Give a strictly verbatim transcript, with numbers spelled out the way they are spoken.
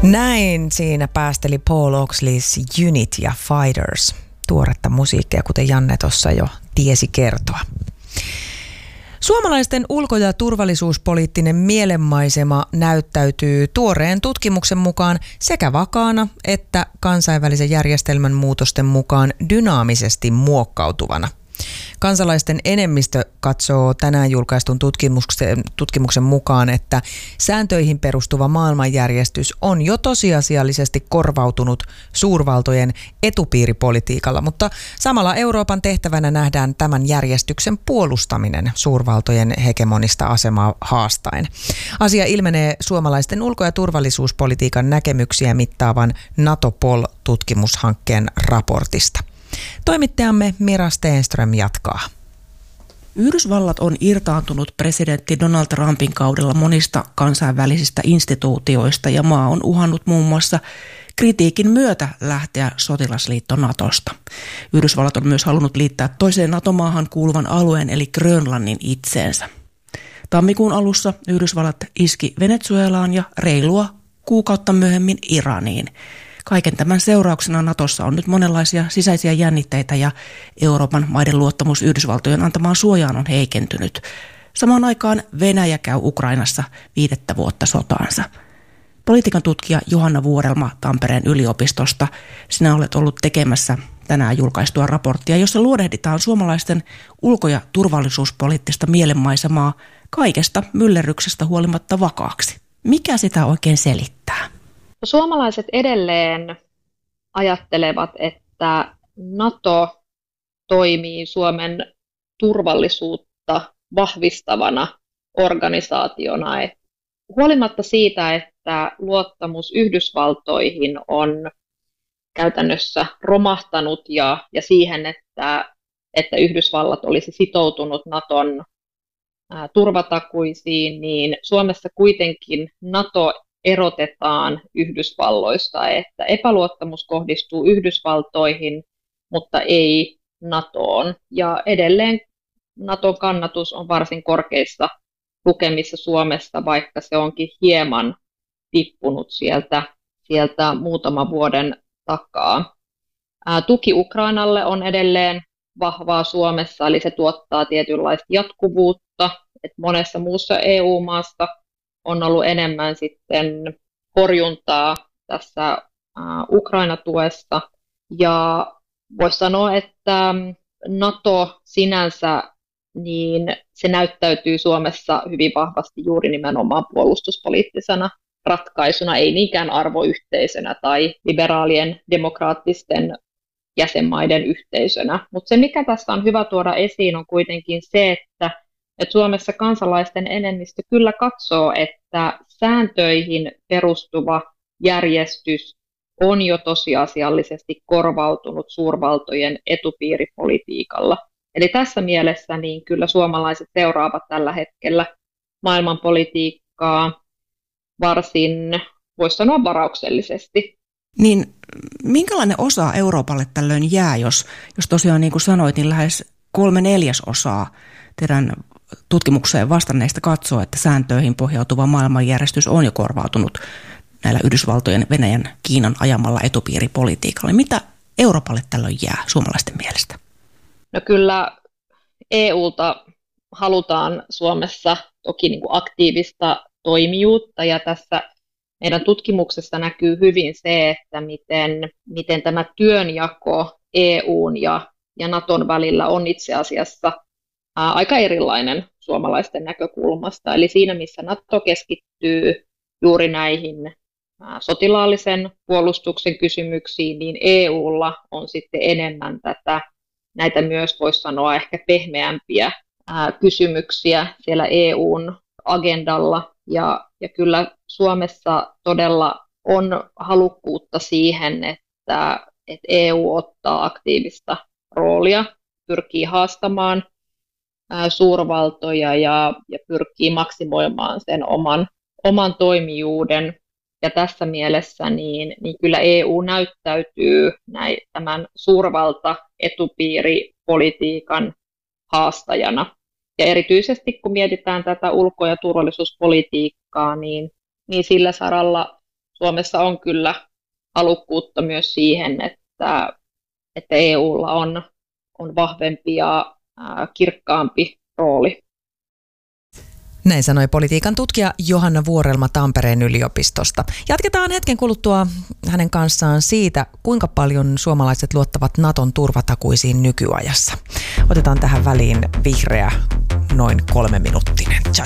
Näin siinä päästeli Paul Oaksleys Unit ja Fighters. Tuoretta musiikkia, kuten Janne tuossa jo tiesi kertoa. Suomalaisten ulko- ja turvallisuuspoliittinen mielenmaisema näyttäytyy tuoreen tutkimuksen mukaan sekä vakaana että kansainvälisen järjestelmän muutosten mukaan dynaamisesti muokkautuvana. Kansalaisten enemmistö katsoo tänään julkaistun tutkimuksen, tutkimuksen mukaan, että sääntöihin perustuva maailmanjärjestys on jo tosiasiallisesti korvautunut suurvaltojen etupiiripolitiikalla, mutta samalla Euroopan tehtävänä nähdään tämän järjestyksen puolustaminen suurvaltojen hegemonista asemaa haastaen. Asia ilmenee suomalaisten ulko- ja turvallisuuspolitiikan näkemyksiä mittaavan NATO-Pol-tutkimushankkeen raportista. Toimittajamme Mira Stenström jatkaa. Yhdysvallat on irtaantunut presidentti Donald Trumpin kaudella monista kansainvälisistä instituutioista ja maa on uhannut muun muassa kritiikin myötä lähteä sotilasliitto Natosta. Yhdysvallat on myös halunnut liittää toiseen NATO-maahan kuuluvan alueen eli Grönlannin itseensä. Tammikuun alussa Yhdysvallat iski Venezuelaan ja reilua kuukautta myöhemmin Iraniin. Kaiken tämän seurauksena Natossa on nyt monenlaisia sisäisiä jännitteitä ja Euroopan maiden luottamus Yhdysvaltojen antamaan suojaan on heikentynyt. Samaan aikaan Venäjä käy Ukrainassa viidettä vuotta sotaansa. Politiikan tutkija Johanna Vuorelma Tampereen yliopistosta, sinä olet ollut tekemässä tänään julkaistua raporttia, jossa luodehditaan suomalaisten ulko- ja turvallisuuspoliittista mielenmaisemaa kaikesta myllerryksestä huolimatta vakaaksi. Mikä sitä oikein selittää? Suomalaiset edelleen ajattelevat, että NATO toimii Suomen turvallisuutta vahvistavana organisaationa. Huolimatta siitä, että luottamus Yhdysvaltoihin on käytännössä romahtanut ja, ja siihen, että, että Yhdysvallat olisi sitoutunut NATOn ää, turvatakuisiin, niin Suomessa kuitenkin NATO erotetaan Yhdysvalloista, että epäluottamus kohdistuu Yhdysvaltoihin, mutta ei NATOon. Ja edelleen NATOn kannatus on varsin korkeissa lukemissa Suomessa, vaikka se onkin hieman tippunut sieltä, sieltä muutaman vuoden takaa. Ää, tuki Ukrainalle on edelleen vahvaa Suomessa, eli se tuottaa tietynlaista jatkuvuutta, että monessa muussa E U-maassa on ollut enemmän sitten horjuntaa tässä Ukraina-tuessa. Ja voisi sanoa, että NATO sinänsä, niin se näyttäytyy Suomessa hyvin vahvasti juuri nimenomaan puolustuspoliittisena ratkaisuna, ei niinkään arvoyhteisönä tai liberaalien demokraattisten jäsenmaiden yhteisönä. Mutta se, mikä tässä on hyvä tuoda esiin, on kuitenkin se, että että Suomessa kansalaisten enemmistö kyllä katsoo, että sääntöihin perustuva järjestys on jo tosiasiallisesti korvautunut suurvaltojen etupiiripolitiikalla. Eli tässä mielessä niin kyllä suomalaiset seuraavat tällä hetkellä maailmanpolitiikkaa varsin, voisi sanoa, varauksellisesti. Niin minkälainen osa Euroopalle tällöin jää, jos, jos tosiaan niin kuin sanoit, niin lähes kolme neljäsosaa teidän tutkimukseen vastanneista katsoo, että sääntöihin pohjautuva maailmanjärjestys on jo korvautunut näillä Yhdysvaltojen, Venäjän, Kiinan ajamalla etupiiripolitiikalla. Mitä Euroopalle tällöin jää suomalaisten mielestä? No kyllä E U:lta halutaan Suomessa toki niin kuin aktiivista toimijuutta, ja tässä meidän tutkimuksessa näkyy hyvin se, että miten, miten tämä työnjako E U:n ja, ja NATOn välillä on itse asiassa ää, aika erilainen suomalaisten näkökulmasta. Eli siinä, missä NATO keskittyy juuri näihin ää, sotilaallisen puolustuksen kysymyksiin, niin E U:lla on sitten enemmän tätä, näitä myös voisi sanoa ehkä pehmeämpiä ää, kysymyksiä siellä E U:n agendalla. Ja, ja kyllä Suomessa todella on halukkuutta siihen, että, että E U ottaa aktiivista roolia, pyrkii haastamaan ää, suurvaltoja ja, ja pyrkii maksimoimaan sen oman, oman toimijuuden. Ja tässä mielessä niin, niin kyllä E U näyttäytyy näin, tämän suurvalta-etupiiripolitiikan haastajana. Ja erityisesti kun mietitään tätä ulko- ja turvallisuuspolitiikkaa, niin, niin sillä saralla Suomessa on kyllä halukkuutta myös siihen, että, että E U:lla on, on vahvempi ja ää, kirkkaampi rooli. Näin sanoi politiikan tutkija Johanna Vuorelma Tampereen yliopistosta. Jatketaan hetken kuluttua hänen kanssaan siitä, kuinka paljon suomalaiset luottavat Naton turvatakuisiin nykyajassa. Otetaan tähän väliin vihreä noin kolme minuuttinen.